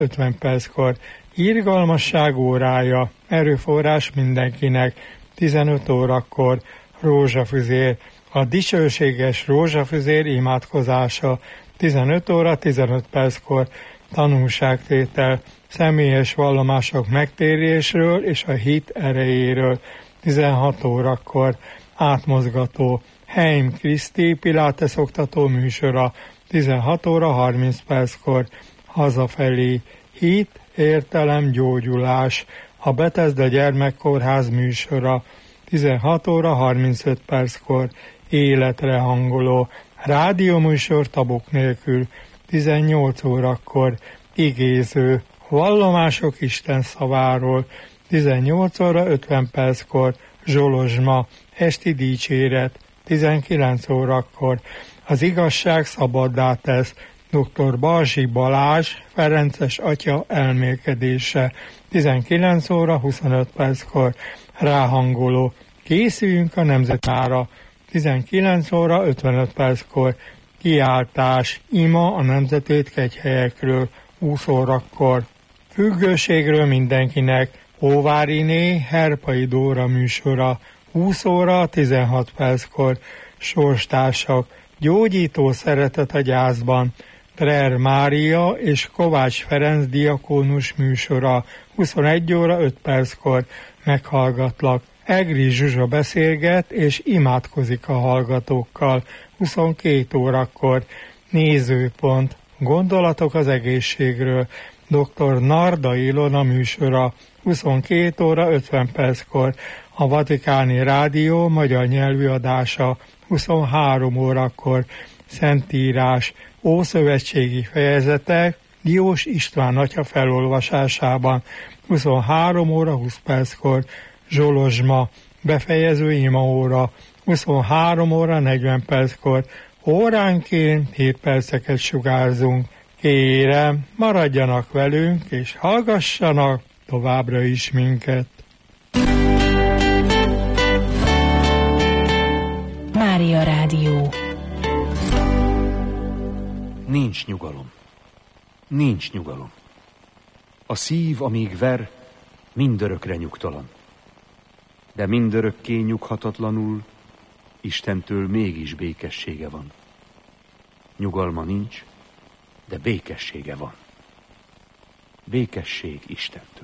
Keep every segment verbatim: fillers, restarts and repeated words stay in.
ötven perckor irgalmasság órája, erőforrás mindenkinek, tizenöt órakor rózsafüzér, a dicsőséges rózsafüzér imádkozása, tizenöt óra tizenöt perckor tanúságtétel, személyes vallomások megtérésről és a hit erejéről, tizenhat órakor átmozgató Heim Kriszti Pilates oktató műsora, tizenhat óra harminc perckor hazafelé hit, értelem, gyógyulás, a Bethesda gyermekkórház műsora, tizenhat óra harmincöt perckor életre hangoló rádióműsor tabuk nélkül, tizennyolc órakor igéző vallomások Isten szaváról, tizennyolc óra ötven perckor zsolozsma, esti dicséret, tizenkilenc órakor az igazság szabaddá tesz, dr. Balzsi Balázs, Ferences atya elmélkedése, tizenkilenc óra huszonöt perckor ráhangoló készüljünk a nemzetára, tizenkilenc óra ötvenöt perckor kiáltás, ima a nemzetét kegyhelyekről, húsz órakor függőségről mindenkinek, Óváriné Herpai Dóra műsora, húsz óra tizenhat perckor sorstársak, gyógyító szeretet a gyászban, Trer Mária és Kovács Ferenc diakónus műsora, huszonegy óra öt perckor meghallgatlak. Egri Zsuzsa beszélget és imádkozik a hallgatókkal, huszonkét órakor nézőpont, gondolatok az egészségről, dr. Narda Ilona műsora, huszonkét óra ötven perckor a Vatikáni Rádió magyar nyelvű adása, huszonhárom órakor Szentírás, ószövetségi fejezetek Diós István atya felolvasásában, huszonhárom óra húsz perckor zsolozsma, befejező imaóra, huszonhárom óra negyven perckor óránként hét perceket sugárzunk. Kérem, maradjanak velünk, és hallgassanak továbbra is minket. Mária Rádió. Nincs nyugalom. Nincs nyugalom. A szív, amíg ver, mindörökre nyugtalan. De mindörökké nyughatatlanul Istentől mégis békessége van. Nyugalma nincs, de békessége van. Békesség Istentől.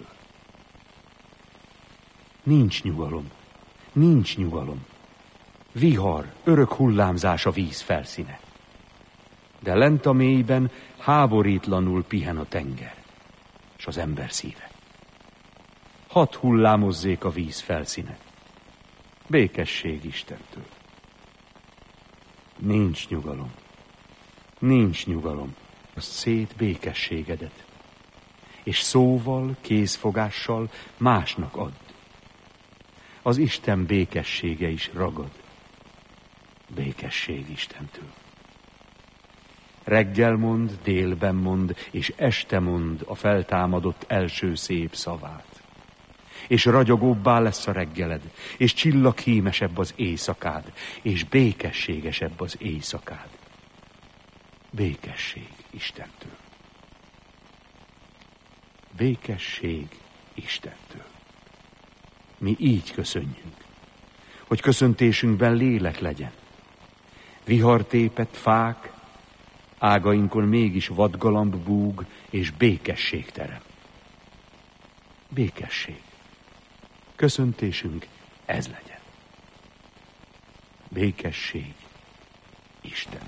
Nincs nyugalom. Nincs nyugalom. Vihar, örök hullámzás a víz felszíne. De lent a mélyben háborítlanul pihen a tenger, s az ember szíve. Hadd hullámozzék a víz felszíne. Békesség Istentől. Nincs nyugalom. Nincs nyugalom. Azt szét békességedet, és szóval, kézfogással másnak add. Az Isten békessége is ragad. Békesség Istentől. Reggel mond, délben mond, és este mond a feltámadott első szép szavát. És ragyogóbbá lesz a reggeled, és csillaghímesebb az éjszakád, és békességesebb az éjszakád. Békesség Istentől. Békesség Istentől. Mi így köszönjünk, hogy köszöntésünkben lélek legyen. Vihartépett fák, ágainkon mégis vadgalamb búg, és békesség terem. Békesség. Köszöntésünk ez legyen. Békesség Isten.